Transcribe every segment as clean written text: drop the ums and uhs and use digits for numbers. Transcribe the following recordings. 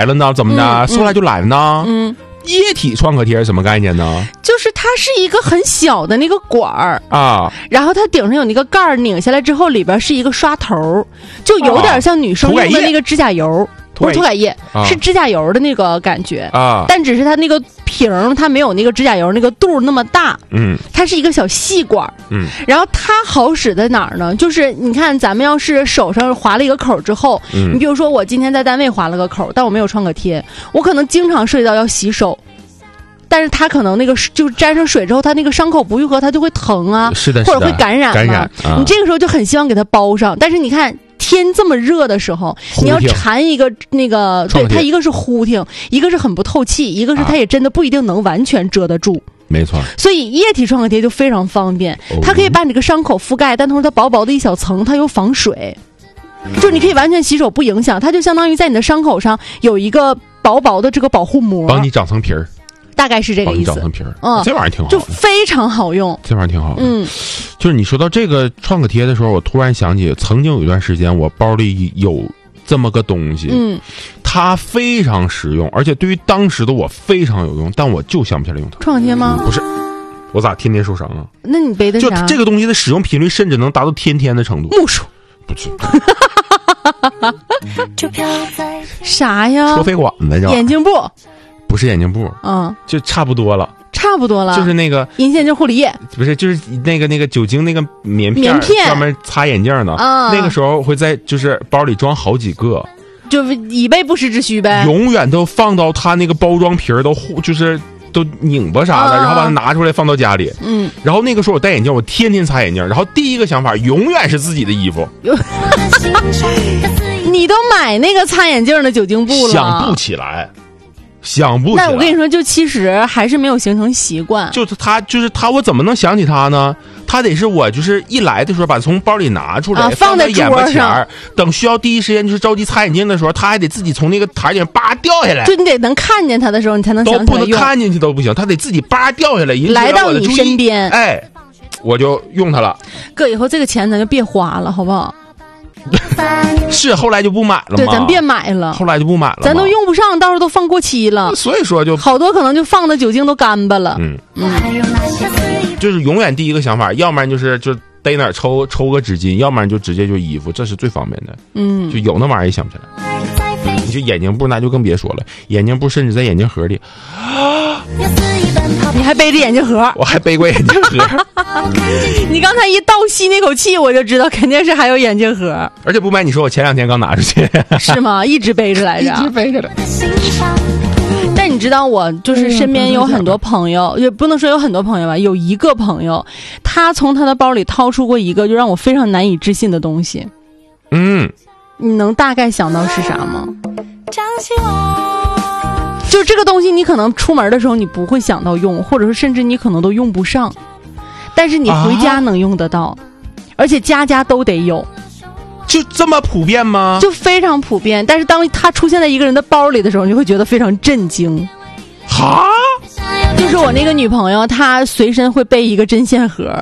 了呢？怎么的？塑料就来了呢？液体创可贴是什么概念呢？ 就是它是一个很小的那个管儿啊， 然后它顶上有那个盖儿，拧下来之后里边是一个刷头，就有点像女生用的那个指甲油。不是涂改液，是指甲油的那个感觉啊，但只是它那个瓶它没有那个指甲油那个肚那么大，它是一个小细管，然后它好使在哪儿呢？就是你看咱们要是手上划了一个口之后，你比如说我今天在单位划了个口，但我没有创可贴，我可能经常涉及到要洗手。但是它可能那个就沾上水之后，它那个伤口不愈合，它就会疼啊， 是的， 或者会感染嘛。你这个时候就很希望给它包上，但是你看天这么热的时候，你要缠一个那个，对，它一个是呼挺，一个是很不透气，一个是它也真的不一定能完全遮得住。 没错， 所以液体创可贴就非常方便，它可以把你这个伤口覆盖，但同时它薄薄的一小层，它又防水，就是你可以完全洗手不影响，它就相当于在你的伤口上有一个薄薄的这个保护膜， 帮你长层皮儿。 大概是这个意思， 长层皮儿，这玩意儿挺好， 就非常好用。 这玩意儿挺好的，就是你说到这个创可贴的时候，我突然想起，曾经有一段时间，我包里有这么个东西，它非常实用，而且对于当时的我非常有用，但我就想不起来用它。 创可贴吗？ 不是，我咋天天受伤啊？ 那你背的啥？ 就这个东西的使用频率甚至能达到天天的程度。 木薯？ 不是。 啥呀？ 车飞管子叫眼镜布。 不是眼镜布，就差不多了，就是那个银线就护理液， 不是，就是那个酒精那个棉片专门擦眼镜的，那个时候会在就是包里装好几个， 就以备不时之需呗， 永远都放到它那个包装皮儿都就是都拧巴啥的，然后把它拿出来放到家里，然后那个时候我戴眼镜，我天天擦眼镜，然后第一个想法永远是自己的衣服。 你都买那个擦眼镜的酒精布了？ 想不起来。那我跟你说，就其实还是没有形成习惯。 就是他，我怎么能想起他呢？他得是我就是一来的时候把它从包里拿出来， 放在眼巴前儿，等需要第一时间就是着急擦眼镜的时候，他还得自己从那个台顶叭掉下来。 就你得能看见他的时候，你才能想起来用。 都不能看进去都不行，他得自己叭掉下来， 来到你身边， 哎，我就用它了。 哥，以后这个钱咱就别花了，好不好？ 是后来就不买了吗？ 对，咱别买了， 后来就不买了， 咱都用不上，到时候都放过期了。 所以说就好多可能就放的酒精都干巴了。 就是永远第一个想法，要不然就逮哪儿抽个纸巾，要不然就直接就衣服，这是最方便的。就有那玩意儿也想不起来。你就眼镜布那就更别说了，眼镜布甚至在眼镜盒里。 你还背着眼镜盒？ 我还背过眼镜盒。 你刚才一倒吸那口气，我就知道肯定是还有眼镜盒。 而且不瞒你说，我前2天刚拿出去。 是吗？一直背着来着。 一直背着的。 但你知道，我就是身边有很多朋友，也不能说有很多朋友吧，有一个朋友，他从他的包里掏出过一个就让我非常难以置信的东西。你能大概想到是啥吗？就这个东西，你可能出门的时候你不会想到用，或者说甚至你可能都用不上，但是你回家能用得到，而且家家都得有。 就这么普遍吗？ 就非常普遍，但是当它出现在一个人的包里的时候，你会觉得非常震惊。 哈？ 就是我那个女朋友，她随身会背一个针线盒。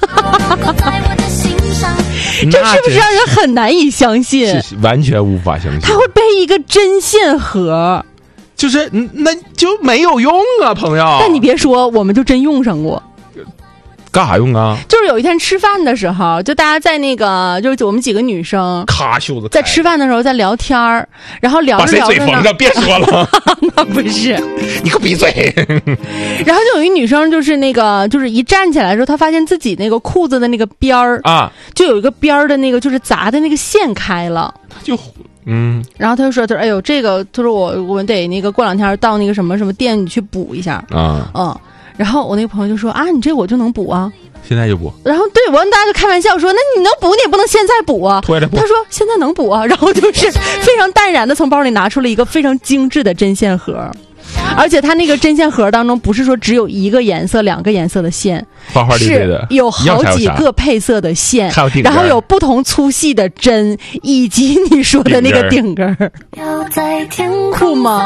这是不是让人很难以相信？ 是完全无法相信。 她会背一个针线盒， 就是那就没有用啊，朋友。 但你别说，我们就真用上过。 干啥用啊？ 就是有一天吃饭的时候，就大家在那个，就是我们几个女生， 咔袖子在吃饭的时候在聊天儿，然后聊着聊着， 把谁嘴缝上？别说了， 那不是， 你可闭嘴。 然后就有一女生，就是那个，就是一站起来的时候，她发现自己那个裤子的那个边儿啊，就有一个边儿的那个就是砸的那个线开了， 就。 然后他就说：“他说，哎呦，这个，他说我得那个过2天到那个什么什么店去补一下啊，然后我那个朋友就说啊，你这我就能补啊， 现在就补。 然后对我跟大家就开玩笑说，那你能补你也不能现在补啊。 拖着补。 他说现在能补啊，然后就是非常淡然的从包里拿出了一个非常精致的针线盒。而且它那个针线盒当中不是说只有1个颜色2个颜色的线， 花花绿绿的， 是有好几个配色的线，然后有不同粗细的针，以及你说的那个顶根儿，酷吗？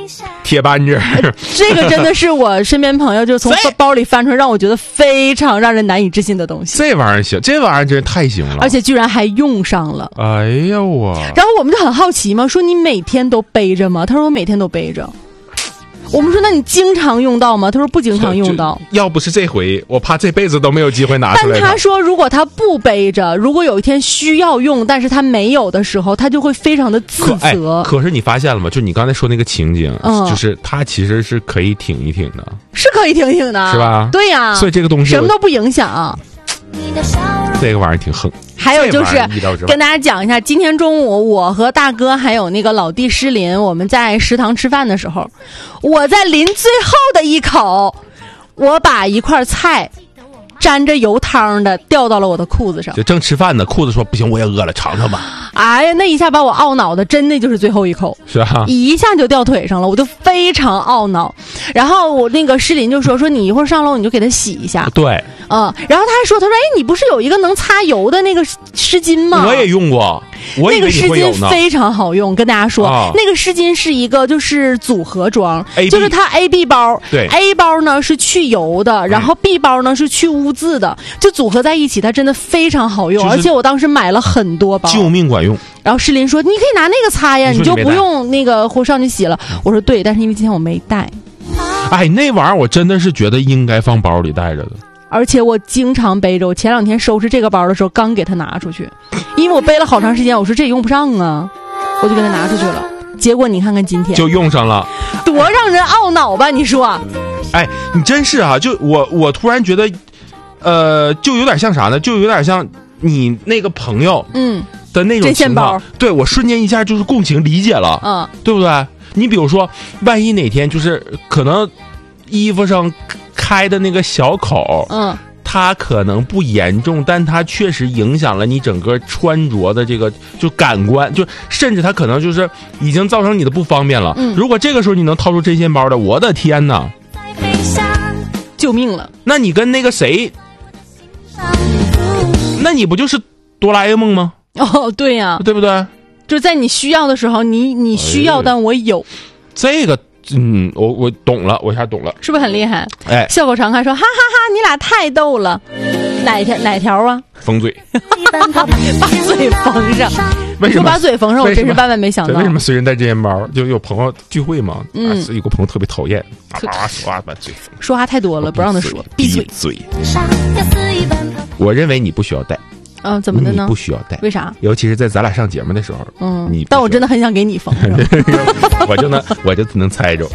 铁扳指。 这个真的是我身边朋友就从包里翻出来，让我觉得非常让人难以置信的东西。 这玩意儿行，这玩意儿真是太行了， 而且居然还用上了。 哎呀我！ 然后我们就很好奇嘛，说你每天都背着吗？他说我每天都背着。我们说那你经常用到吗？他说不经常用到。 要不是这回，我怕这辈子都没有机会拿出来。 但他说如果他不背着，如果有一天需要用，但是他没有的时候，他就会非常的自责。 可是你发现了吗？就你刚才说那个情景，就是他其实是可以挺一挺的， 是可以挺一挺的， 是吧？ 对呀， 所以这个东西什么都不影响。 这个玩意儿挺横。 还有就是跟大家讲一下，今天中午我和大哥还有那个老弟诗林，我们在食堂吃饭的时候，我在临最后的一口，我把一块菜沾着油汤的掉到了我的裤子上。 就正吃饭呢，裤子说不行，我也饿了，尝尝吧。 哎呀，那一下把我懊恼的，真的就是最后一口， 是啊， 一下就掉腿上了，我就非常懊恼。然后我那个诗林就说你一会儿上楼你就给他洗一下。 对， 然后他还说，他说哎，你不是有一个能擦油的那个湿巾吗？ 我也用过。 那个湿巾非常好用，跟大家说，那个湿巾是一个就是组合装，就是它 A、B 包， 对 ，A 包呢是去油的，然后 B 包呢是去污渍的，就组合在一起，它真的非常好用，而且我当时买了很多包， 救命管用。 然后诗林说：“你可以拿那个擦呀，你就不用那个上去洗了。”我说：“对，但是因为今天我没带。” 哎，那玩意儿我真的是觉得应该放包里带着的。 而且我经常背着，我前2天收拾这个包的时候刚给他拿出去，因为我背了好长时间，我说这也用不上啊，我就给他拿出去了。结果你看看今天就用上了， 多让人懊恼吧？你说？ 哎，你真是啊！就我突然觉得，就有点像啥呢？就有点像你那个朋友的那种情况。对，我瞬间一下就是共情理解了，对不对？你比如说，万一哪天就是可能衣服上开的那个小口，它可能不严重，但它确实影响了你整个穿着的这个就感官，就甚至它可能就是已经造成你的不方便了。如果这个时候你能掏出针线包的，我的天哪， 救命了！ 那你跟那个谁，那你不就是哆啦 A 梦吗？ 哦，对呀， 对不对？ 就在你需要的时候，你需要，但我有这个。我懂了，我一下懂了， 是不是很厉害？ 哎， 笑口常开说，哈哈哈，你俩太逗了。哪条啊？ 封嘴， 把嘴封上。 为什么把嘴封上？我真是万万没想到。 为什么随身带针线包？就有朋友聚会嘛，有个朋友特别讨厌，把嘴封。 说话太多了，不让他说，闭嘴。 我认为你不需要带。 怎么的呢？ 你不需要带， 为啥？ 尤其是在咱俩上节目的时候， 但我真的很想给你封上， 我就能猜着。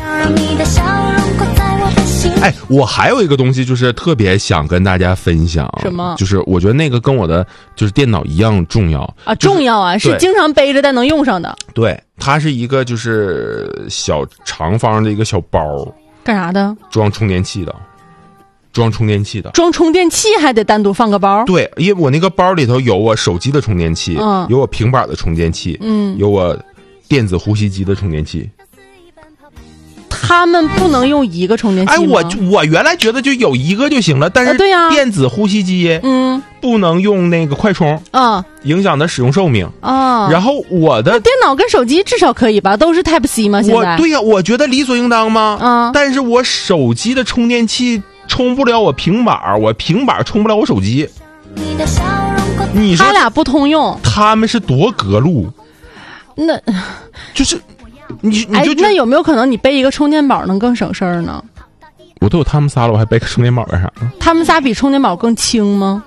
哎，我还有一个东西，就是特别想跟大家分享， 什么？ 就是我觉得那个跟我的就是电脑一样重要啊，重要啊，是经常背着但能用上的。 对，它是一个就是小长方的一个小包， 干啥的？ 装充电器的。装充电器还得单独放个包。 对，因为我那个包里头有我手机的充电器，有我平板的充电器，有我电子呼吸机的充电器。 他们不能用一个充电器吗？ 哎，我原来觉得就有一个就行了，但是电子呼吸机，不能用那个快充，影响的使用寿命啊。然后我的电脑跟手机至少可以吧？都是 Type C 吗？现在对呀，我觉得理所应当吗？但是我手机的充电器充不了我平板，我平板充不了我手机。你说他俩不通用， 他们是多隔路？ 那就是你就那有没有可能你背一个充电宝能更省事儿呢？ 我都有他们仨了，我还背个充电宝干啥？ 他们仨比充电宝更轻吗？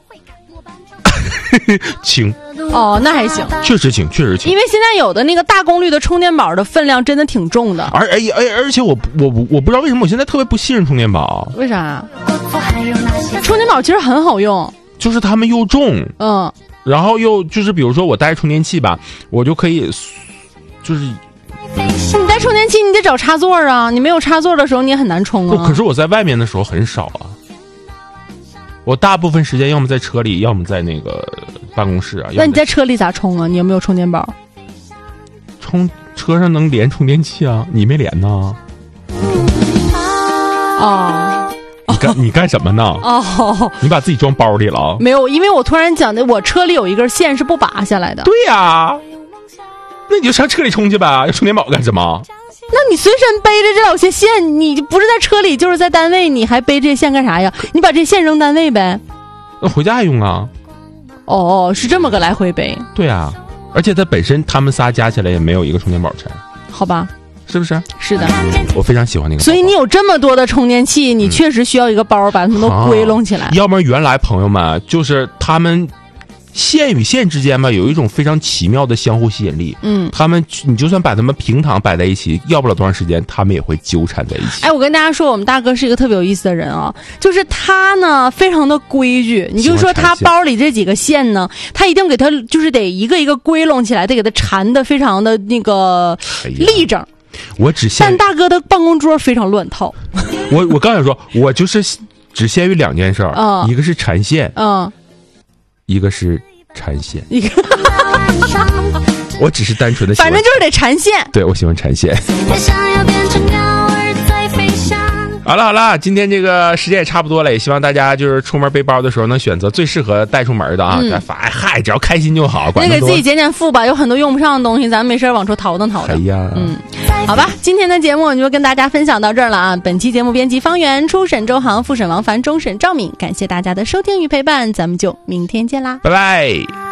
轻哦，那还行， 确实轻。因为现在有的那个大功率的充电宝的分量真的挺重的， 而且我不知道为什么我现在特别不信任充电宝。 为啥？充电宝其实很好用， 就是他们又重，然后又就是比如说我带充电器吧，我就可以就是你带充电器你得找插座啊，你没有插座的时候你也很难充啊。 可是我在外面的时候很少啊，我大部分时间要么在车里，要么在那个办公室啊。 那你在车里咋充啊？你有没有充电宝？ 车上能连充电器啊，你没连呢？ 哦， 你干什么呢？ 哦， 你把自己装包里了？ 没有，因为我突然讲的，我车里有一根线是不拔下来的。 对呀，那你就上车里充去呗，要充电宝干什么？ 那你随身背着这老些线，你不是在车里就是在单位，你还背这些线干啥呀？你把这线扔单位呗。 那回家用啊。 哦，是这么个来回背。 对啊，而且它本身他们仨加起来也没有一个充电宝沉。 好吧。 是不是？ 是的， 我非常喜欢那个。 所以你有这么多的充电器，你确实需要一个包把它们都归拢起来。 要不然原来朋友们就是他们线与线之间吧，有一种非常奇妙的相互吸引力。他们你就算把他们平躺摆在一起，要不了多长时间，他们也会纠缠在一起。 哎，我跟大家说，我们大哥是一个特别有意思的人啊，就是他呢非常的规矩。你就说他包里这几个线呢，他一定给他就是得一个一个归拢起来，得给他缠的非常的那个立正。但大哥的办公桌非常乱套。 我刚才说，我就是只限于2件事儿，一个是缠线，一个是缠线，我只是单纯的喜欢， 反正就是得缠线。 对，我喜欢缠线。好了，今天这个时间也差不多了，也希望大家就是出门背包的时候能选择最适合带出门的啊。嗨，只要开心就好， 那给自己减负吧，有很多用不上的东西，咱没事往出淘腾。 哎呀， 好吧，今天的节目我就跟大家分享到这儿了啊。本期节目编辑方圆，初审周航，复审王凡，终审赵敏，感谢大家的收听与陪伴，咱们就明天见啦， 拜拜。